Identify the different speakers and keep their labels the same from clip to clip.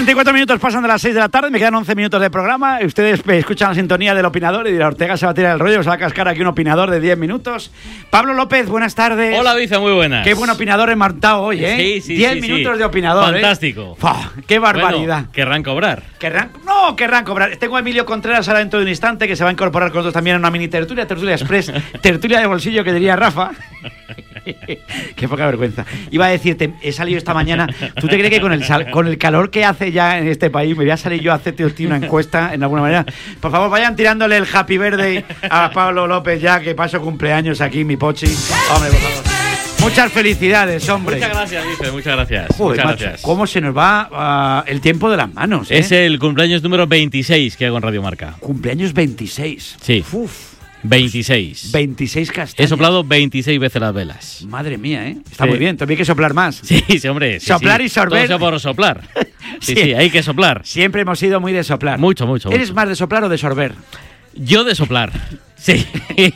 Speaker 1: 34 minutos pasan de las 6 de la tarde, me quedan 11 minutos de programa. Ustedes escuchan la sintonía del opinador y de la Ortega se va a tirar el rollo, se va a cascar aquí un opinador de 10 minutos. Pablo López, buenas tardes.
Speaker 2: Hola, Vice, muy buenas.
Speaker 1: Qué buen opinador he marcado hoy, ¿eh?
Speaker 2: Sí,
Speaker 1: 10 minutos de opinador.
Speaker 2: Fantástico.
Speaker 1: ¡Qué barbaridad!
Speaker 2: Bueno, querrán cobrar.
Speaker 1: Querrán cobrar. Tengo a Emilio Contreras ahora dentro de un instante que se va a incorporar con nosotros también a una mini tertulia express, tertulia de bolsillo que diría Rafa. Qué poca vergüenza. Iba a decirte, he salido esta mañana. ¿Tú te crees que con el calor que hace ya en este país me voy a salir yo a hacerte una encuesta en alguna manera? Por favor, vayan tirándole el happy birthday a Pablo López ya, que paso cumpleaños aquí, mi pochi. Hombre, por favor. Muchas felicidades, hombre.
Speaker 2: Muchas gracias, Vice, muchas gracias.
Speaker 1: Joder,
Speaker 2: muchas
Speaker 1: macho,
Speaker 2: gracias.
Speaker 1: ¿cómo se nos va el tiempo de las manos?
Speaker 2: Es el cumpleaños número 26 que hago en Radio Marca.
Speaker 1: Cumpleaños 26.
Speaker 2: Sí.
Speaker 1: Uf.
Speaker 2: 26.
Speaker 1: 26 castañas.
Speaker 2: He soplado 26 veces las velas.
Speaker 1: Madre mía, ¿eh? Está muy bien. Todavía hay que soplar más.
Speaker 2: Sí, hombre. Sí,
Speaker 1: soplar y sorber.
Speaker 2: Todo por soplar. Sí, hay que soplar.
Speaker 1: Siempre hemos sido muy de soplar.
Speaker 2: Mucho.
Speaker 1: ¿Eres más de soplar o de sorber?
Speaker 2: Yo de soplar. Sí.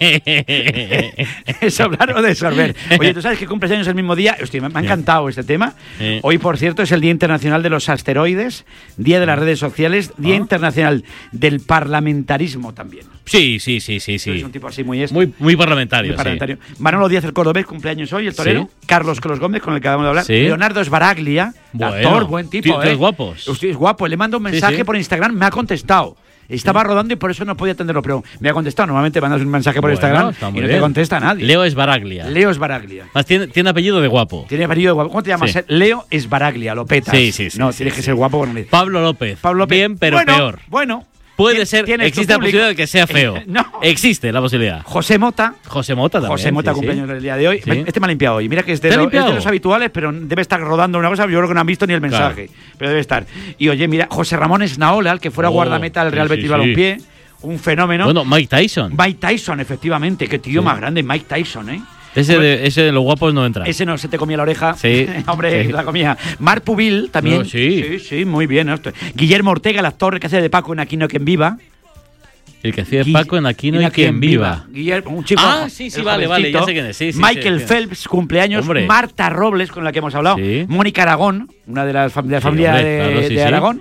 Speaker 1: ¿Soplar o de sorber? Oye, ¿tú sabes que cumples años el mismo día? Hostia, me ha encantado este tema. Hoy, por cierto, es el Día Internacional de los Asteroides, Día de las Redes Sociales, Día Internacional del Parlamentarismo también.
Speaker 2: Sí.
Speaker 1: Es un tipo así muy
Speaker 2: muy parlamentario.
Speaker 1: Muy parlamentario. Sí. Manolo Díaz el Cordobés, cumpleaños hoy, el torero. Sí. Carlos Colos Gómez, con el que acabamos de hablar. Sí. Leonardo Sbaraglia, actor, buen tipo.
Speaker 2: Tíos guapos.
Speaker 1: Usted es guapo. Le mando un mensaje por Instagram, me ha contestado. Estaba rodando y por eso no podía atenderlo, pero me ha contestado. Normalmente mandas un mensaje por Instagram y no te contesta nadie.
Speaker 2: Leo Sbaraglia.
Speaker 1: Más
Speaker 2: tiene apellido de guapo.
Speaker 1: Tiene apellido de guapo. ¿Cómo te llamas? Sí. Leo Sbaraglia, lo petas.
Speaker 2: Sí.
Speaker 1: No, tienes que ser guapo con el...
Speaker 2: Pablo López. Bien, pero peor.
Speaker 1: Bueno.
Speaker 2: Puede ser, existe la posibilidad de que sea feo.
Speaker 1: No.
Speaker 2: Existe la posibilidad.
Speaker 1: José Mota
Speaker 2: también.
Speaker 1: José Mota, cumpleaños el día de hoy. Sí. Este me ha limpiado hoy. Mira que es de los habituales, pero debe estar rodando una cosa. Yo creo que no han visto ni el mensaje. Claro. Pero debe estar. Y oye, mira, José Ramón Esnaola, el que fuera guardameta del Real Betis Balompié. Un fenómeno.
Speaker 2: Bueno, Mike Tyson,
Speaker 1: efectivamente. Qué tío más grande, Mike Tyson, ¿eh?
Speaker 2: Ese de los guapos no entra.
Speaker 1: Ese no se te comía la oreja.
Speaker 2: Sí.
Speaker 1: Hombre, la comía. Marc Pubil también. Sí, muy bien. Guillermo Ortega, el actor que hace de Paco en Aquí no quien viva.
Speaker 2: El que hacía Paco en Aquí no hay quien viva.
Speaker 1: Guillermo, un chico.
Speaker 2: Sí, vale, ya sé quién es. Sí,
Speaker 1: Michael Phelps, cumpleaños. Hombre. Marta Robles, con la que hemos hablado. Sí. Mónica Aragón, una de las familia de Aragón.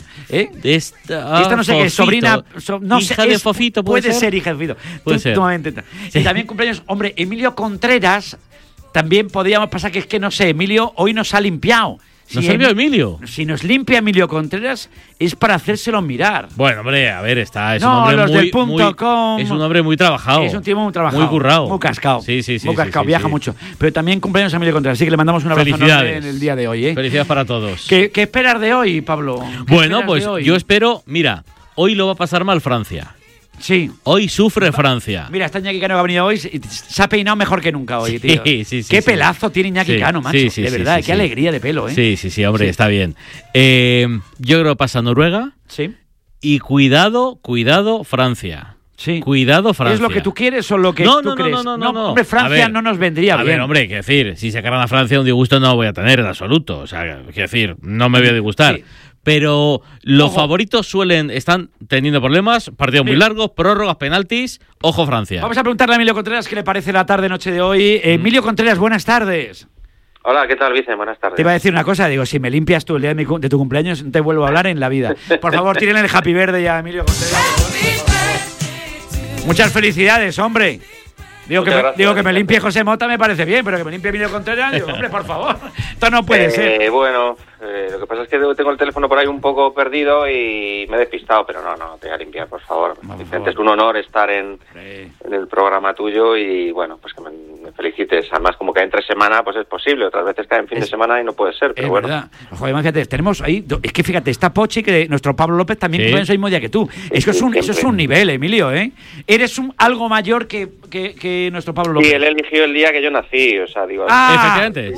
Speaker 1: Esta no sé qué es, sobrina.
Speaker 2: Hija de Fofito,
Speaker 1: puede ser hija de Fofito.
Speaker 2: Puede ser.
Speaker 1: Y también cumpleaños, hombre, Emilio Contreras. También podríamos pasar que es que no sé, Emilio hoy nos ha limpiado.
Speaker 2: ¿Nos ha limpiado Emilio?
Speaker 1: Si nos limpia Emilio Contreras es para hacérselo mirar.
Speaker 2: Bueno, hombre, a ver, es un hombre
Speaker 1: es
Speaker 2: un hombre muy trabajado.
Speaker 1: Es un tío muy trabajado.
Speaker 2: Muy currado.
Speaker 1: Muy cascado.
Speaker 2: Sí.
Speaker 1: Muy cascado, viaja mucho. Pero también cumpleaños a Emilio Contreras, así que le mandamos un abrazo enorme en el día de hoy.
Speaker 2: Felicidades para todos.
Speaker 1: ¿Qué esperas de hoy, Pablo?
Speaker 2: Bueno, pues yo espero, mira, hoy lo va a pasar mal Francia.
Speaker 1: Sí.
Speaker 2: Hoy sufre Francia.
Speaker 1: Mira, está Iñaki Cano que ha venido hoy y se ha peinado mejor que nunca hoy, tío.
Speaker 2: Sí.
Speaker 1: Qué pelazo tiene Iñaki Cano, macho. De verdad, qué alegría de pelo, ¿eh?
Speaker 2: Sí, hombre, está bien. Yo creo que pasa Noruega.
Speaker 1: Sí.
Speaker 2: Y cuidado, Francia.
Speaker 1: Sí.
Speaker 2: Cuidado, Francia.
Speaker 1: ¿Es lo que tú quieres o lo que tú crees?
Speaker 2: No.
Speaker 1: Hombre, Francia no nos vendría bien.
Speaker 2: A ver, hombre, quiero decir, si sacaran a Francia un disgusto no voy a tener en absoluto. O sea, quiero decir, no me voy a disgustar. Sí. Pero los favoritos están teniendo problemas, partidos muy largos, prórrogas, penaltis. Ojo, Francia.
Speaker 1: Vamos a preguntarle a Emilio Contreras qué le parece la tarde-noche de hoy. Emilio Contreras, buenas tardes.
Speaker 3: Hola, ¿qué tal, Vicente? Buenas tardes.
Speaker 1: Te iba a decir una cosa, digo, si me limpias tú el día de tu cumpleaños, no te vuelvo a hablar en la vida. Por favor, tírenle el happy verde ya a Emilio Contreras. Muchas felicidades, hombre. Digo que me limpie José Mota me parece bien, pero que me limpie Emilio Contreras, digo, hombre, por favor, esto no puede ser.
Speaker 3: Bueno, lo que pasa es que tengo el teléfono por ahí un poco perdido y me he despistado, pero no te voy a limpiar, por favor. Vicente, es un honor estar en el programa tuyo y, bueno, pues que me felicites. Además, como que entre semana, pues es posible, otras veces cae en fin de semana y no puede ser, pero bueno.
Speaker 1: Verdad. Joder, fíjate, tenemos ahí, es que fíjate, está Pochi, que nuestro Pablo López también cumple el mismo día que tú. Eso es un nivel, Emilio, ¿eh? Eres algo mayor que nuestro Pablo López.
Speaker 3: Y él eligió el día que yo nací, o sea, digo...
Speaker 2: efectivamente,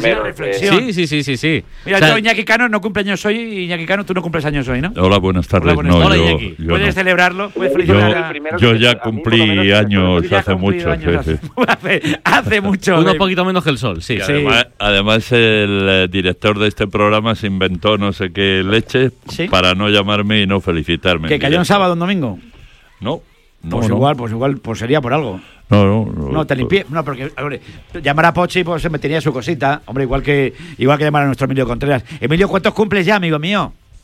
Speaker 2: sí.
Speaker 1: Mira, yo Iñaki Cano no cumpleaños hoy, y Iñaki Cano, tú no cumples años hoy, ¿no?
Speaker 4: Hola, buenas tardes.
Speaker 2: Hola, Iñaki.
Speaker 1: ¿Puedes celebrarlo? ¿Puedes felicitar
Speaker 4: yo ya cumplí años hace mucho.
Speaker 1: Hace mucho.
Speaker 2: Unos poquito menos que el sol, sí.
Speaker 4: Además, el director de este programa se inventó no sé qué leche para no llamarme y no felicitarme.
Speaker 1: ¿Que cayó un sábado o un domingo?
Speaker 4: No.
Speaker 1: Pues igual sería por algo. No, te limpié. No, porque hombre, llamar a Pochi pues se metería su cosita. Hombre, igual que llamar a nuestro Emilio Contreras. Emilio, ¿cuántos cumples ya, amigo mío?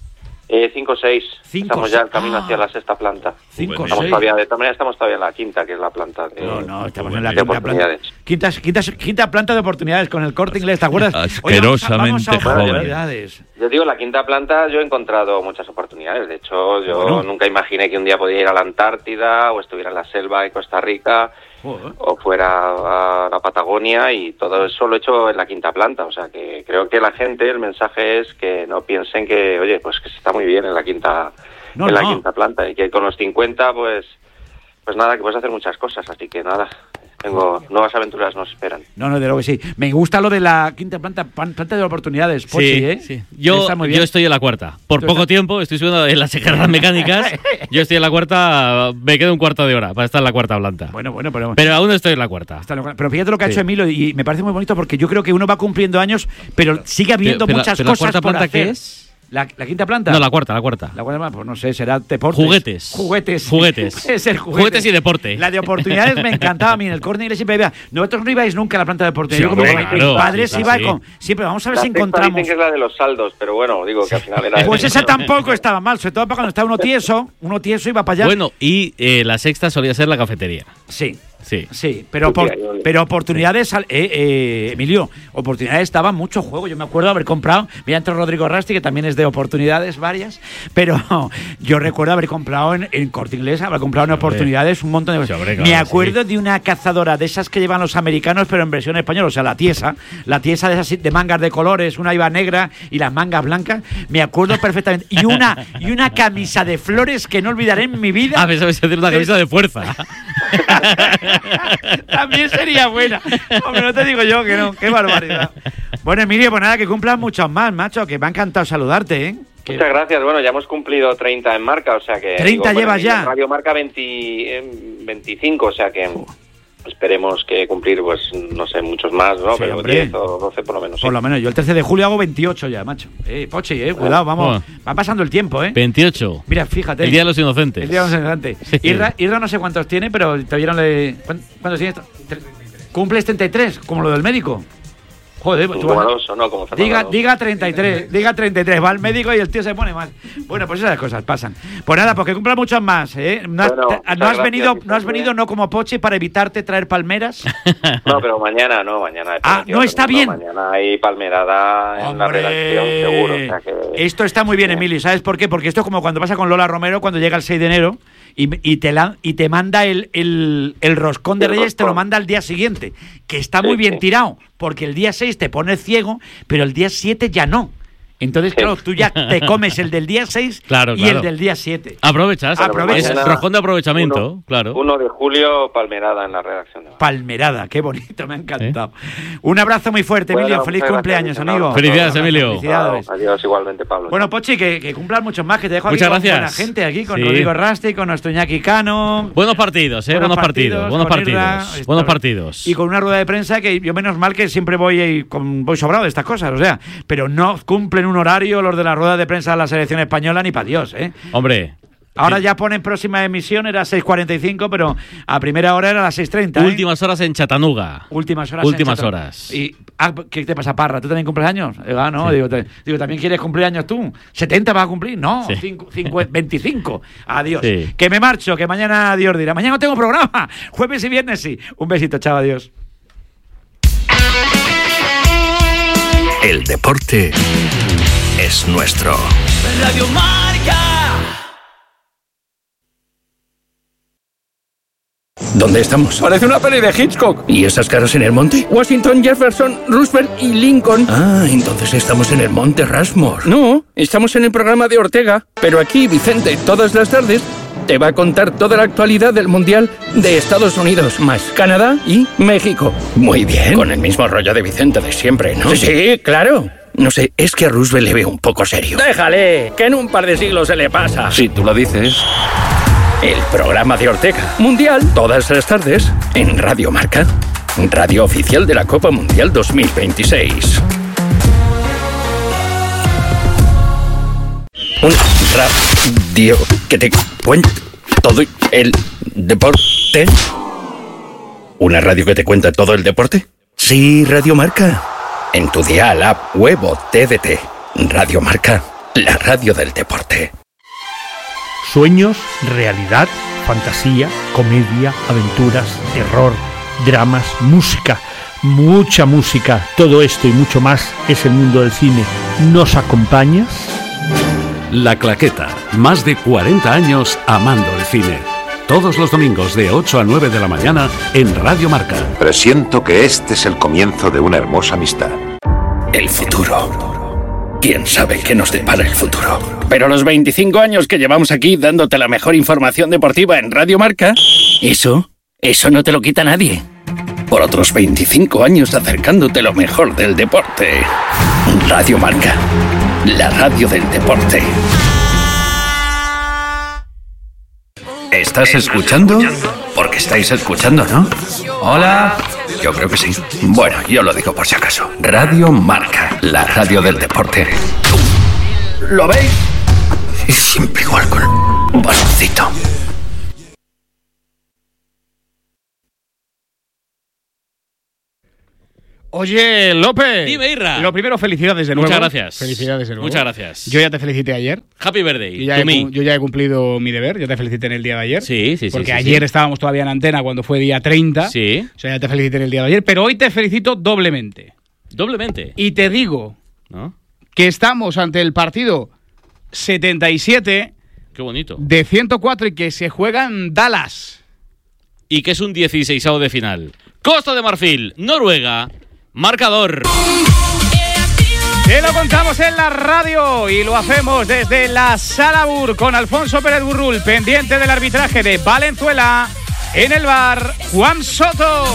Speaker 3: 5 o 6. Estamos ya en camino hacia la 6ª planta.
Speaker 1: 5 o 6.
Speaker 3: De todas maneras estamos todavía en la 5ª, que es la planta de...
Speaker 1: No, estamos en la 5ª planta. Quinta planta de oportunidades con el Corte Inglés, ¿te acuerdas?
Speaker 4: Asquerosamente joven.
Speaker 3: Yo digo, la 5ª planta yo he encontrado muchas oportunidades. De hecho, yo nunca imaginé que un día podía ir a la Antártida o estuviera en la selva de Costa Rica o fuera a la Patagonia, y todo eso lo he hecho en la 5ª planta. O sea, que creo que la gente, el mensaje es que no piensen que, oye, pues que se está muy bien en la quinta planta, y que con los 50, pues nada, que puedes hacer muchas cosas. Así que nada, nuevas aventuras nos esperan.
Speaker 1: No, de luego que sí. Me gusta lo de la 5ª planta de oportunidades, Pochi,
Speaker 2: sí. Yo estoy en la 4ª. Por poco tiempo, estoy subiendo en las escaleras mecánicas. Yo estoy en la 4ª, me queda un cuarto de hora para estar en la 4ª planta.
Speaker 1: Bueno,
Speaker 2: pero aún estoy en la 4ª.
Speaker 1: Pero fíjate lo que ha hecho Emilio, y me parece muy bonito, porque yo creo que uno va cumpliendo años, pero sigue habiendo muchas cosas
Speaker 2: por hacer. ¿La 4ª planta qué es?
Speaker 1: ¿La 5ª planta?
Speaker 2: No, la 4ª.
Speaker 1: La 4ª, pues no sé, será deportes.
Speaker 2: Juguetes.
Speaker 1: Puede ser
Speaker 2: Juguetes y deporte.
Speaker 1: La de oportunidades me encantaba a mí. En el Corte Inglés siempre había... Nosotros no ibais nunca a la planta de oportunidades. Mis padres iban con... Siempre vamos a ver si encontramos...
Speaker 3: Dicen que es la de los saldos, pero bueno, digo que al final era...
Speaker 1: Pues esa tampoco estaba mal, sobre todo para cuando estaba uno tieso iba para allá.
Speaker 2: Bueno, y la 6ª solía ser la cafetería.
Speaker 1: Sí, pero oportunidades, Emilio, oportunidades daban mucho juego. Yo me acuerdo haber comprado, mira, entre Rodrigo Rasti, que también es de oportunidades varias, pero yo recuerdo haber comprado en Corte Inglés, haber comprado en oportunidades un montón de cosas. Me acuerdo de una cazadora de esas que llevan los americanos, pero en versión española, o sea, la tiesa de esas de mangas de colores, una iba negra y las mangas blancas, me acuerdo perfectamente. Y una camisa de flores que no olvidaré en mi vida.
Speaker 2: Me sabes hacer una camisa de fuerza.
Speaker 1: También sería buena. Hombre, no te digo yo que no. Qué barbaridad. Bueno, Emilio, pues nada, que cumplas muchos más, macho. Que me ha encantado saludarte, ¿eh?
Speaker 3: Muchas gracias. Bueno, ya hemos cumplido 30 en Marca, o sea que...
Speaker 1: 30 llevas ya.
Speaker 3: En Radio Marca 25, o sea que... Esperemos que cumplir, pues, no sé, muchos más, ¿no?
Speaker 1: Sí,
Speaker 3: pero
Speaker 1: hombre.
Speaker 3: 10 o 12 por lo menos. Sí.
Speaker 1: Por lo menos. Yo el 13 de julio hago 28 ya, macho. Pochi, cuidado, vamos. Va pasando el tiempo,
Speaker 2: 28.
Speaker 1: Mira, fíjate.
Speaker 2: El Día de los Inocentes.
Speaker 1: El Día de los Inocentes.
Speaker 2: Sí.
Speaker 1: Irra no sé cuántos tiene, pero todavía no le... ¿Cuántos tiene? ¿Cumples 33? Como lo del médico. Joder,
Speaker 3: como Alonso, no, como Fernando
Speaker 1: diga 33, diga 33, va al médico y el tío se pone mal. Bueno, pues esas cosas pasan. Pues nada, porque cumpla muchos más, ¿eh? No has venido no como Pochi para evitarte traer palmeras.
Speaker 3: No, pero mañana.
Speaker 1: No está bien.
Speaker 3: Mañana hay palmerada en la redacción, seguro. O sea que...
Speaker 1: Esto está muy bien, Emilio. ¿Sabes por qué? Porque esto es como cuando pasa con Lola Romero cuando llega el 6 de enero y te manda el roscón de Reyes, te lo manda al día siguiente, que está muy bien tirado, porque el día 6 te pone ciego, pero el día 7 ya no. Entonces, claro, tú ya te comes el del día 6 y el del día 7.
Speaker 2: Aprovechas. Es rojón de aprovechamiento, claro.
Speaker 3: 1 de julio, palmerada en la redacción.
Speaker 1: Palmerada, qué bonito, me ha encantado. Un abrazo muy fuerte, Emilio. Feliz cumpleaños, amigo.
Speaker 2: Felicidades, Emilio.
Speaker 1: Felicidades.
Speaker 3: Adiós, igualmente, Pablo.
Speaker 1: Bueno, Pochi, que cumplas muchos más, que te dejo aquí
Speaker 2: Muchas
Speaker 1: con
Speaker 2: gracias.
Speaker 1: buena gente, aquí con Rodrigo Rasti, con nuestro Iñaki Cano.
Speaker 2: Buenos partidos, buenos partidos.
Speaker 1: Y con una rueda de prensa que yo, menos mal que siempre voy sobrado de estas cosas, o sea, pero no cumplen un horario los de la rueda de prensa de la selección española ni para Dios, ¿eh?
Speaker 2: Hombre.
Speaker 1: Ahora ya ponen próxima emisión, era 6:45, pero a primera hora era las 6:30.
Speaker 2: Últimas horas en Chattanooga.
Speaker 1: Últimas horas. Y, ¿qué te pasa, Parra? ¿Tú también cumples años? No, sí. Digo, ¿también quieres cumplir años tú? ¿70 vas a cumplir? No, sí. 25. Adiós. Sí. Que me marcho, que mañana Dios dirá. Mañana no tengo programa. Jueves y viernes sí. Un besito, chao, adiós.
Speaker 5: El deporte es nuestro.
Speaker 6: Radio Marca.
Speaker 5: ¿Dónde estamos?
Speaker 7: Parece una peli de Hitchcock.
Speaker 5: ¿Y esas caras en el monte?
Speaker 7: Washington, Jefferson, Roosevelt y Lincoln.
Speaker 5: Ah, entonces estamos en el monte Rushmore.
Speaker 7: No, estamos en el programa de Ortega. Pero aquí, Vicente, todas las tardes, te va a contar toda la actualidad del Mundial de Estados Unidos, más Canadá y México.
Speaker 5: Muy bien. Con el mismo rollo de Vicente de siempre, ¿no?
Speaker 7: Sí, claro.
Speaker 5: No sé, es que a Roosevelt le veo un poco serio.
Speaker 7: Déjale, que en un par de siglos se le pasa.
Speaker 5: Si tú lo dices.
Speaker 7: El programa de Ortega. Mundial, todas las tardes, en Radio Marca. Radio oficial de la Copa Mundial 2026.
Speaker 5: Un radio que te cuenta todo el deporte. ¿Una radio que te cuenta todo el deporte? Sí, Radio Marca. En tu dial, app, web o TDT. Radio Marca. la radio del deporte.
Speaker 8: Sueños, realidad, fantasía, comedia, aventuras, terror, dramas, música, mucha música. Todo esto y mucho más es el mundo del cine. ¿Nos acompañas?
Speaker 9: La Claqueta, más de 40 años amando el cine. Todos los domingos de 8 a 9 de la mañana en Radio Marca.
Speaker 10: Presiento que este es el comienzo de una hermosa amistad.
Speaker 5: El futuro. ¿Quién sabe qué nos depara el futuro? Pero los 25 años que llevamos aquí dándote la mejor información deportiva en Radio Marca, eso no te lo quita nadie. Por otros 25 años acercándote lo mejor del deporte. Radio Marca, la radio del deporte. ¿Estás escuchando? Porque estáis escuchando, ¿no? Hola. Yo creo que sí. Bueno, yo lo digo por si acaso. Radio Marca, la radio del deporte. ¿Lo veis? Es siempre igual con un bastoncito.
Speaker 11: Oye, López.
Speaker 2: Dime, Irra.
Speaker 11: Lo primero, felicidades de nuevo.
Speaker 2: Muchas gracias.
Speaker 11: Felicidades de nuevo.
Speaker 2: Muchas gracias.
Speaker 11: Yo ya te felicité ayer.
Speaker 2: Happy birthday.
Speaker 11: Yo ya he cumplido mi deber. Yo te felicité en el día de ayer.
Speaker 2: Sí.
Speaker 11: Porque ayer estábamos todavía en antena cuando fue día 30.
Speaker 2: Sí.
Speaker 11: O sea, ya te felicité en el día de ayer. Pero hoy te felicito doblemente.
Speaker 2: ¿Doblemente?
Speaker 11: Y te digo,
Speaker 2: ¿no?,
Speaker 11: que estamos ante el partido 77.
Speaker 2: Qué bonito.
Speaker 11: De 104 y que se juega en Dallas.
Speaker 2: Y que es un 16avo de final. Costa de Marfil, Noruega. Marcador.
Speaker 11: Te lo contamos en la radio y lo hacemos desde la Sala Bur con Alfonso Pérez Burrul, pendiente del arbitraje de Valenzuela. En el bar, Juan Soto.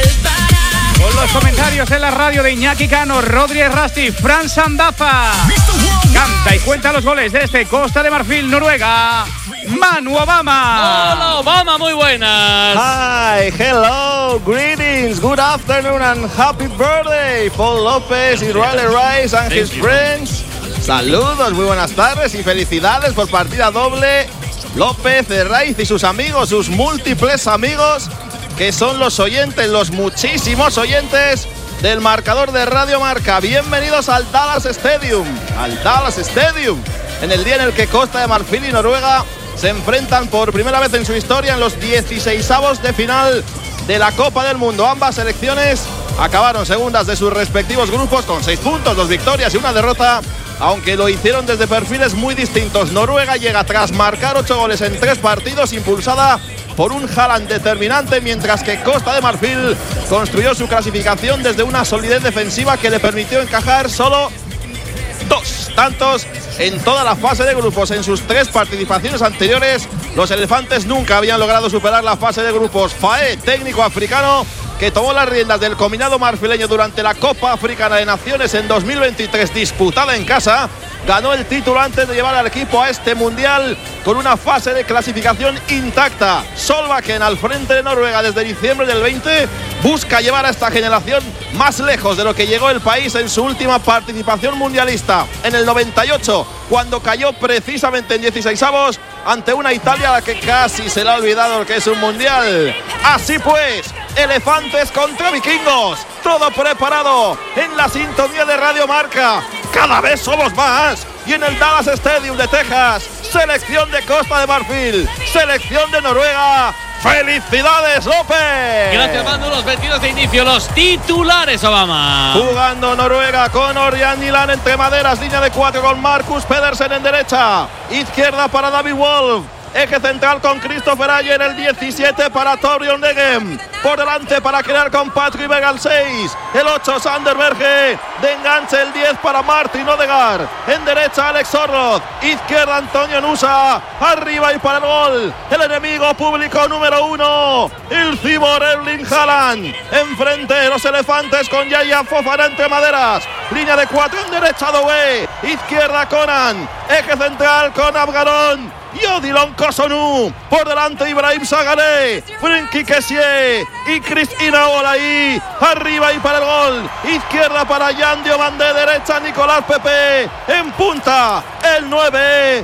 Speaker 11: Con los comentarios en la radio de Iñaki Cano, Rodríguez Rasti, Fran Sandaza. Canta y cuenta los goles de este Costa de Marfil, Noruega, Manu Obama.
Speaker 2: Hola, Obama, muy buenas.
Speaker 12: Hi, hello, greetings, good afternoon and happy birthday, Paul López, Israel Rice and his friends. Saludos, muy buenas tardes y felicidades por partida doble. López, Raiz y sus amigos, sus múltiples amigos, que son los oyentes, los muchísimos oyentes del marcador de Radio Marca. Bienvenidos al Dallas Stadium, en el día en el que Costa de Marfil y Noruega se enfrentan por primera vez en su historia en los 16avos de final de la Copa del Mundo. Ambas selecciones acabaron segundas de sus respectivos grupos con 6 puntos, 2 victorias y 1 derrota, aunque lo hicieron desde perfiles muy distintos. Noruega llega tras marcar 8 goles en 3 partidos, impulsada por un Haaland determinante, mientras que Costa de Marfil construyó su clasificación desde una solidez defensiva que le permitió encajar solo 2 tantos en toda la fase de grupos. En sus 3 participaciones anteriores, los elefantes nunca habían logrado superar la fase de grupos. Faé, técnico africano que tomó las riendas del combinado marfileño durante la Copa Africana de Naciones en 2023, disputada en casa, ganó el título antes de llevar al equipo a este mundial con una fase de clasificación intacta. Solbakken, al frente de Noruega desde diciembre del 20, busca llevar a esta generación más lejos de lo que llegó el país en su última participación mundialista, en el 98, cuando cayó precisamente en 16avos ante una Italia a la que casi se le ha olvidado lo que es un mundial. Así pues, elefantes contra vikingos, todo preparado en la sintonía de Radio Marca. Cada vez somos más. Y en el Dallas Stadium de Texas, selección de Costa de Marfil, selección de Noruega. ¡Felicidades, López!
Speaker 2: Gracias, Manu. Los 22 de inicio, los titulares, Obama.
Speaker 12: Jugando Noruega con Ørjan Nyland entre maderas, línea de 4 con Marcus Pedersen en derecha. Izquierda para David Wolf. Eje central con Christopher Ayer, el 17 para Torbjørn Degem. Por delante para crear con Patrick Vega el 6. El 8 Sander Berge. De enganche el 10 para Martin Odegaard. En derecha Alex Orroth. Izquierda Antonio Nusa. Arriba y para el gol. El enemigo público número 1. El cibor Erling Haaland. Enfrente los elefantes con Yaya Fofana entre maderas. Línea de 4 en derecha Doué. Izquierda Conan. Eje central con Abgarón y Odilon Kosonu. Por delante Ibrahim Sagaré, Frenkie Kessie y Cristina Olaí. Arriba y para el gol. Izquierda para Jan Diomandé, derecha Nicolás Pepe. En punta el 9.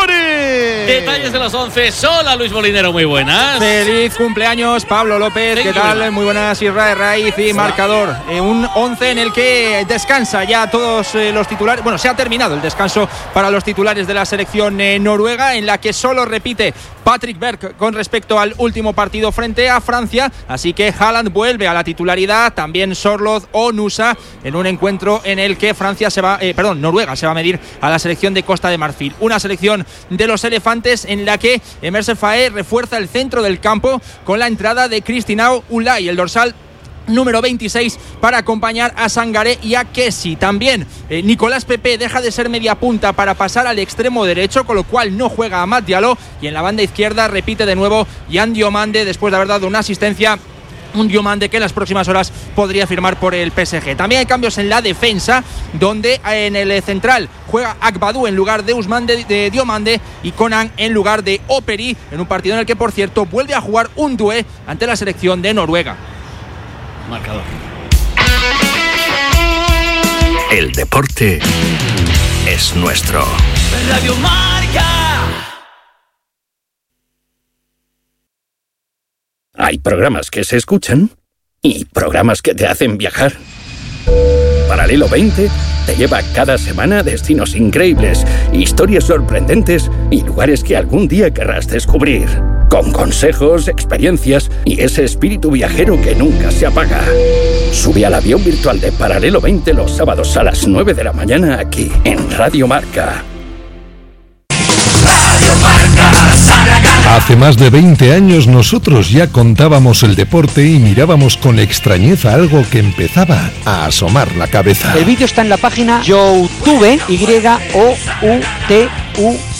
Speaker 12: Muri.
Speaker 2: Detalles de los 11. Hola, Luis Molinero, muy buenas.
Speaker 13: Feliz cumpleaños, Pablo López. ¿Qué tal? Muy buenas, Israel Raiz y marcador. Un 11 en el que descansa ya todos los titulares. Bueno, se ha terminado el descanso para los titulares de la selección noruega, en la que solo repite Patrick Berg con respecto al último partido frente a Francia. Así que Haaland vuelve a la titularidad, también Sorloth o Nusa, en un encuentro en el que Noruega se va a medir a la selección de Costa de Marfil. Una selección de los elefantes en la que Emerse Faé refuerza el centro del campo con la entrada de Cristinao Ulay, el dorsal número 26, para acompañar a Sangaré y a Kessi. También Nicolás Pepe deja de ser media punta para pasar al extremo derecho, con lo cual no juega Amad Diallo, y en la banda izquierda repite de nuevo Yan Diomande después de haber dado una asistencia. Un Diomande que en las próximas horas podría firmar por el PSG. También hay cambios en la defensa, donde en el central juega Akbadou en lugar de Usman de Diomande y Conan en lugar de Operi, en un partido en el que, por cierto, vuelve a jugar un Doué ante la selección de Noruega.
Speaker 2: Marcador.
Speaker 5: El deporte es nuestro.
Speaker 6: Radio Marca.
Speaker 5: Hay programas que se escuchan y programas que te hacen viajar. Paralelo 20 te lleva cada semana a destinos increíbles, historias sorprendentes y lugares que algún día querrás descubrir. Con consejos, experiencias y ese espíritu viajero que nunca se apaga. Sube al avión virtual de Paralelo 20 los sábados a las 9 de la mañana aquí en Radio Marca.
Speaker 14: Hace más de 20 años nosotros ya contábamos el deporte y mirábamos con extrañeza algo que empezaba a asomar la cabeza.
Speaker 15: El vídeo está en la página YouTube, YOUTUBE.